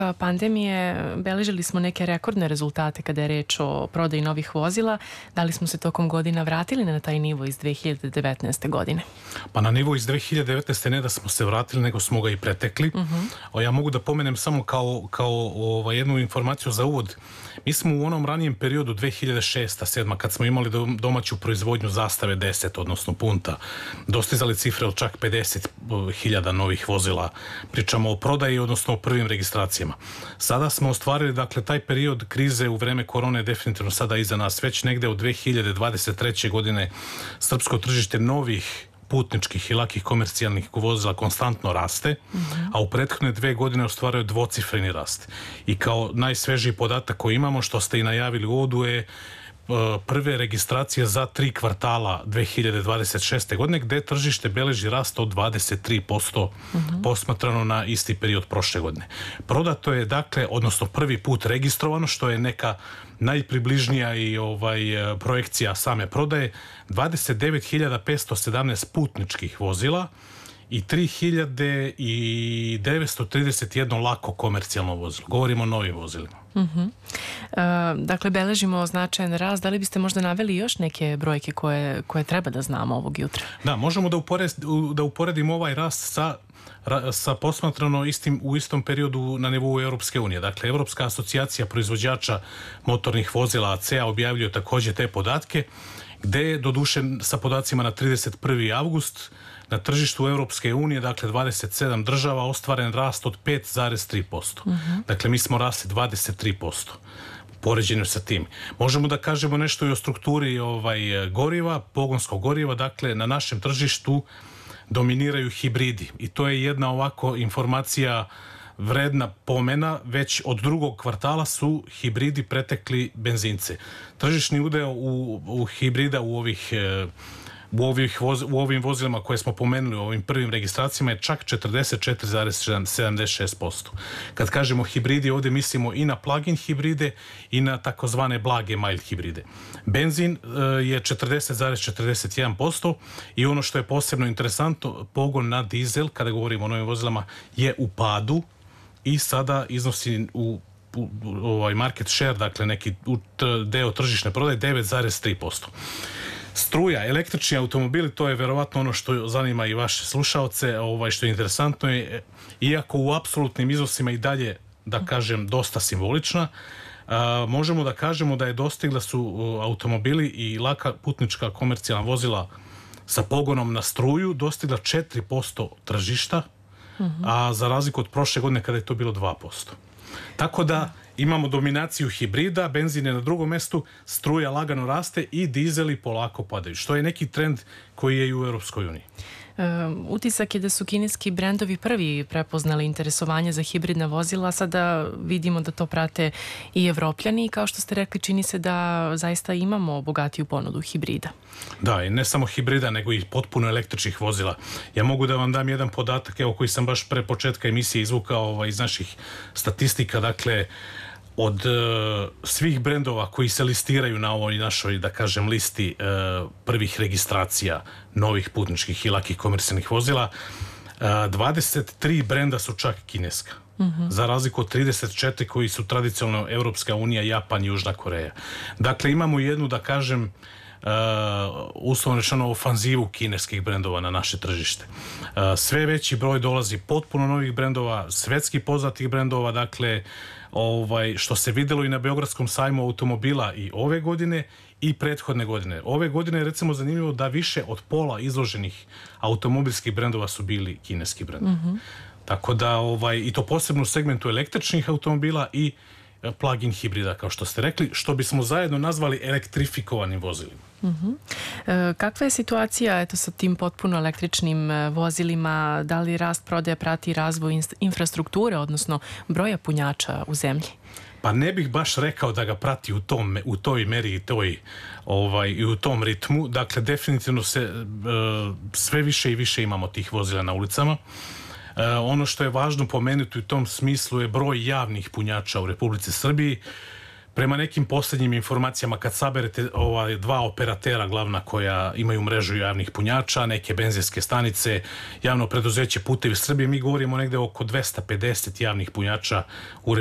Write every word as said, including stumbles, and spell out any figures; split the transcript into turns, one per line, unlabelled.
pandemije beležili smo neke rekordne rezultate kada je reč o prodaji novih vozila. Da li smo se tokom godina vratili na taj nivo iz dve hiljade devetnaeste. godine?
Pa na nivo iz dve hiljade devetnaeste. ne da smo se vratili, nego smo ga i pretekli. Uh-huh. Ja mogu da pomenem samo kao, kao ovaj, jednu informaciju za uvod. Mi smo u onom ranijem periodu dve hiljade šesta sedma kad smo imali domaću proizvodnju Zastave deset, odnosno Punta, dostizali cifre od čak pedeset hiljada novih vozila. Pričamo o prodaji, odnosno o prvim registracijama. Sada smo ostvarili, dakle, taj period krize u vreme korone definitivno sada iza nas. Već negde od dve hiljade dvadeset treće. godine srpsko tržište novih putničkih i lakih komercijalnih vozila konstantno raste, mm-hmm. a u prethodne dve godine ostvaruje dvocifreni rast. I kao najsvežiji podatak koji imamo, što ste i najavili u uvodu, je prve registracije za tri kvartala dve hiljade dvadeset šeste. godine, gde tržište beleži rast od dvadeset tri posto uh-huh. posmatrano na isti period prošle godine. Prodato je, dakle, odnosno prvi put registrovano, što je neka najpribližnija i ovaj projekcija same prodaje, dvadeset devet hiljada petsto sedamnaest putničkih vozila i tri hiljade devetsto trideset jedno lako komercijalno vozilo. Govorimo o novim vozilima.
Uh-huh. Uh, dakle, beležimo značajan rast. Da li biste možda naveli još neke brojke koje, koje treba da znamo ovog jutra?
Da, možemo da, upored, da uporedimo ovaj rast sa, sa posmatrano istim, u istom periodu na nivou Europske unije. Dakle, Evropska asocijacija proizvođača motornih vozila A C E A objavljuje također te podatke, gde je doduše sa podacima na trideset prvi avgust na tržištu Europske unije, dakle dvadeset sedam država, ostvaren rast od pet zarez tri posto. Uh-huh. Dakle, mi smo rasli dvadeset tri posto u poređenju sa tim. Možemo da kažemo nešto i o strukturi ovaj, goriva, pogonskog goriva. Dakle, na našem tržištu dominiraju hibridi. I to je jedna ovako informacija vredna pomena. Već od drugog kvartala su hibridi pretekli benzince. Tržišni udeo u, u hibrida u ovih U, ovih voz, u ovim vozilima koje smo pomenuli u ovim prvim registracijama je čak četrdeset četiri zarez sedamdeset šest posto. Kad kažemo hibridi, ovdje mislimo i na plug-in hibride i na takozvane blage mild hibride. Benzin e, je četrdeset zarez četrdeset jedan posto i ono što je posebno interesantno, pogon na dizel, kada govorimo o novim vozilama, je u padu i sada iznosi u u, u, ovaj market share, dakle neki u, t, deo tržišne prodaje devet zarez tri posto. Struja, električni automobili, to je verovatno ono što zanima i vaše slušaoce, ovaj, što je interesantno je, iako u apsolutnim iznosima i dalje, da kažem, dosta simbolična, a, možemo da kažemo da je dostigla su automobili i laka putnička komercijalna vozila sa pogonom na struju dostigla četiri posto tržišta, uh-huh. a za razliku od prošle godine kada je to bilo dva posto. Tako da imamo dominaciju hibrida, benzin je na drugom mestu, struja lagano raste i dizeli polako padaju, što je neki trend koji je i u Europskoj uniji.
Um, utisak je da su kineski brendovi prvi prepoznali interesovanje za hibridna vozila, sada vidimo da to prate i Evropljani i kao što ste rekli, čini se da zaista imamo bogatiju ponudu hibrida.
Da, i ne samo hibrida, nego i potpuno električnih vozila. Ja mogu da vam dam jedan podatak, evo, koji sam baš pre početka emisije izvukao ovaj, iz naših statistika, dakle, od uh, svih brendova koji se listiraju na ovoj našoj, da kažem, listi uh, prvih registracija novih putničkih i lakih komercijalnih vozila, uh, dvadeset tri brenda su čak kineska. Uh-huh. Za razliku od trideset četiri koji su tradicionalno Evropska unija, Japan i Južna Koreja. Dakle, imamo jednu, da kažem, Uh, uslovno rečeno ofanzivu kineskih brendova na naše tržište. Uh, sve veći broj dolazi potpuno novih brendova, svetski poznatih brendova, dakle, ovaj, što se videlo i na Beogradskom sajmu automobila i ove godine i prethodne godine. Ove godine je recimo zanimljivo da više od pola izloženih automobilskih brendova su bili kineski brendovi. Uh-huh. Tako da, ovaj, i to posebno u segmentu električnih automobila i plug-in hibrida, kao što ste rekli, što bismo zajedno nazvali elektrifikovanim vozilima.
Uh-huh. E, kakva je situacija eto, sa tim potpuno električnim vozilima? Da li rast prodaje prati razvoj infrastrukture, odnosno broja punjača u zemlji?
Pa ne bih baš rekao da ga prati u, tom, u toj meri i, toj, ovaj, i u tom ritmu. Dakle, definitivno se e, sve više i više imamo tih vozila na ulicama. Uh, ono što je važno pomenuti u tom smislu je broj javnih punjača u Republici Srbiji. Prema nekim posljednjim informacijama, kad saberete ovaj, dva operatera glavna koja imaju mrežu javnih punjača, neke benzinske stanice, javno preduzeće Putevi Srbije, mi govorimo negde oko dvesta pedeset javnih punjača u